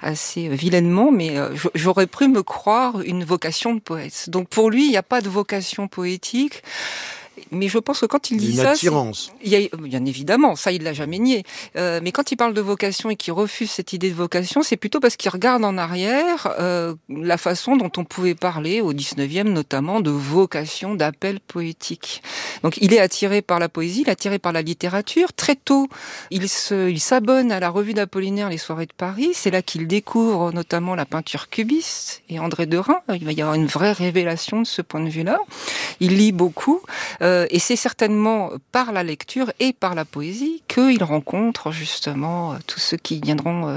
assez vilainement, mais j'aurais pu me croire une vocation de poète. Donc pour lui, il n'y a pas de vocation poétique. Mais je pense que quand il dit une ça, attirance. il y a, bien évidemment, ça il l'a jamais nié. Mais quand il parle de vocation et qu'il refuse cette idée de vocation, c'est plutôt parce qu'il regarde en arrière la façon dont on pouvait parler au 19e notamment de vocation, d'appel poétique. Donc il est attiré par la poésie, il est attiré par la littérature. Très tôt, il s'abonne à la revue d'Apollinaire, les soirées de Paris. C'est là qu'il découvre notamment la peinture cubiste et André Derain. Il va y avoir une vraie révélation de ce point de vue-là. Il lit beaucoup. Et c'est certainement par la lecture et par la poésie qu'il rencontre justement tous ceux qui viendront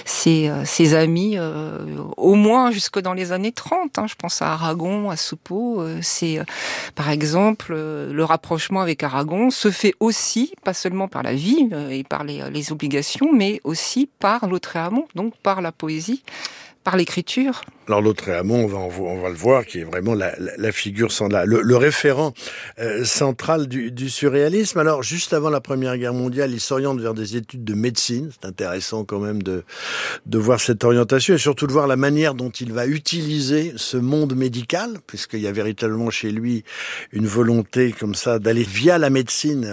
ses amis, au moins jusque dans les années 30. Je pense à Aragon, à Soupeau. C'est par exemple le rapprochement avec Aragon se fait aussi, pas seulement par la vie et par les obligations, mais aussi par Lautréamont, donc par la poésie, par l'écriture. Alors Lautréamont, on va le voir, qui est vraiment la figure centrale, le référent central du surréalisme. Alors juste avant la Première Guerre mondiale, il s'oriente vers des études de médecine. C'est intéressant quand même de voir cette orientation et surtout de voir la manière dont il va utiliser ce monde médical, puisqu'il y a véritablement chez lui une volonté comme ça d'aller via la médecine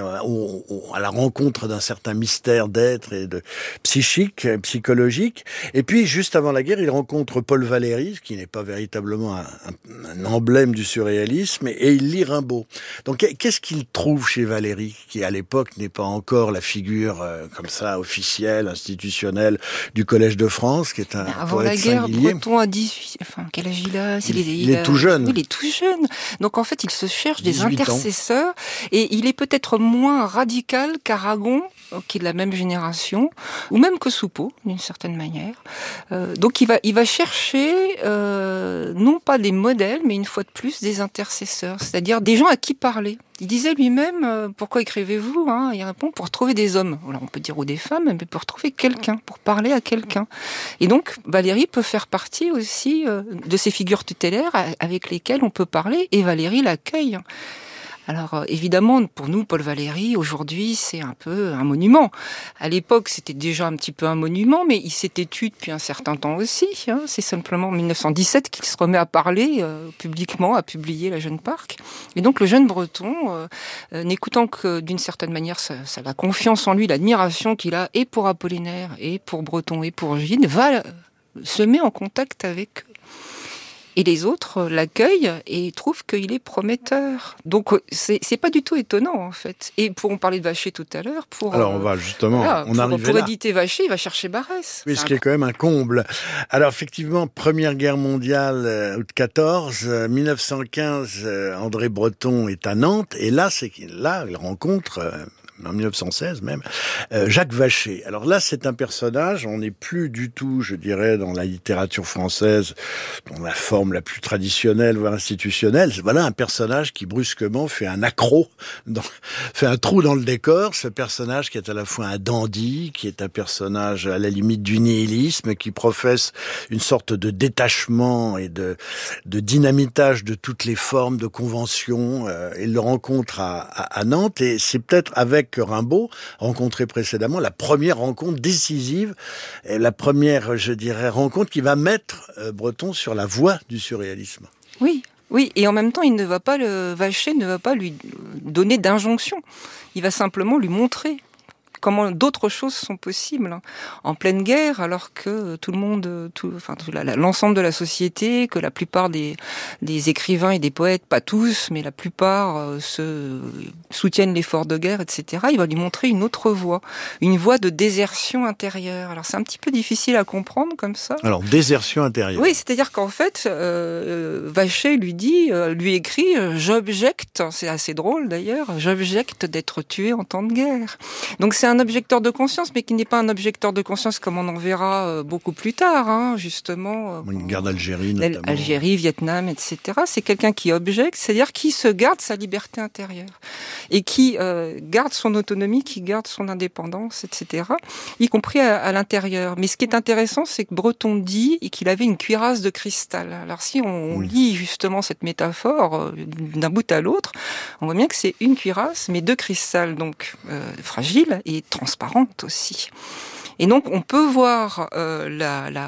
à la rencontre d'un certain mystère d'être et de psychologique. Et puis juste avant la guerre, il rencontre Paul Valéry, qui n'est pas véritablement un emblème du surréalisme, et il lit Rimbaud. Donc qu'est-ce qu'il trouve chez Valéry, qui à l'époque n'est pas encore la figure comme ça officielle, institutionnelle du Collège de France, qui est un avant la guerre, singulier. Breton a 18, enfin quel âge il a? Il est tout jeune. Oui, il est tout jeune. Donc en fait, il se cherche des 18 intercesseurs, et il est peut-être moins radical qu'Aragon, qui est de la même génération, ou même que Soupeau, d'une certaine manière. Donc il va chercher non pas des modèles, mais une fois de plus des intercesseurs, c'est-à-dire des gens à qui parler. Il disait lui-même, pourquoi écrivez-vous Il répond, pour trouver des hommes. Alors on peut dire ou des femmes, mais pour trouver quelqu'un, pour parler à quelqu'un. Et donc Valéry peut faire partie aussi de ces figures tutélaires avec lesquelles on peut parler, et Valéry l'accueille. Alors évidemment, pour nous, Paul Valéry, aujourd'hui, c'est un peu un monument. À l'époque, c'était déjà un petit peu un monument, mais il s'était tu depuis un certain temps aussi. C'est simplement en 1917 qu'il se remet à parler publiquement, à publier La Jeune Parc. Et donc le jeune Breton, n'écoutant que d'une certaine manière la confiance en lui, l'admiration qu'il a, et pour Apollinaire, et pour Breton, et pour Gide, se met en contact avec eux. Et les autres l'accueillent et trouvent qu'il est prometteur. Donc c'est pas du tout étonnant en fait. Et on parlait de Vacher tout à l'heure. Alors on va justement, pour éditer Vacher, il va chercher Barrès. Oui, ce qui est quand même un comble. Alors effectivement, Première Guerre mondiale, août 14, 1915, André Breton est à Nantes et là il rencontre en 1916 même, Jacques Vacher. Alors là, c'est un personnage, on n'est plus du tout, je dirais, dans la littérature française, dans la forme la plus traditionnelle, voire institutionnelle. Voilà un personnage qui brusquement fait un accro, fait un trou dans le décor. Ce personnage qui est à la fois un dandy, qui est un personnage à la limite du nihilisme, qui professe une sorte de détachement et de dynamitage de toutes les formes de conventions. Il le rencontre à Nantes et c'est peut-être avec Rimbaud, rencontré précédemment, la première rencontre décisive, et la première, je dirais, rencontre qui va mettre Breton sur la voie du surréalisme. Oui, et en même temps, Vacher ne va pas lui donner d'injonction. Il va simplement lui montrer comment d'autres choses sont possibles en pleine guerre, alors que tout le monde, l'ensemble de la société, que la plupart des écrivains et des poètes, pas tous, mais la plupart soutiennent l'effort de guerre, etc. Il va lui montrer une autre voie, une voie de désertion intérieure. Alors c'est un petit peu difficile à comprendre comme ça. Alors désertion intérieure. Oui, c'est-à-dire qu'en fait, Vacher lui écrit, j'objecte, c'est assez drôle d'ailleurs, j'objecte d'être tué en temps de guerre. Donc c'est un objecteur de conscience, mais qui n'est pas un objecteur de conscience comme on en verra beaucoup plus tard, justement. Une guerre d'Algérie, notamment. Algérie, Vietnam, etc. C'est quelqu'un qui objecte, c'est-à-dire qui se garde sa liberté intérieure et qui garde son autonomie, qui garde son indépendance, etc. Y compris à l'intérieur. Mais ce qui est intéressant, c'est que Breton dit qu'il avait une cuirasse de cristal. Alors si on lit justement cette métaphore d'un bout à l'autre, on voit bien que c'est une cuirasse, mais de cristal, donc fragile et transparente aussi. Et donc on peut voir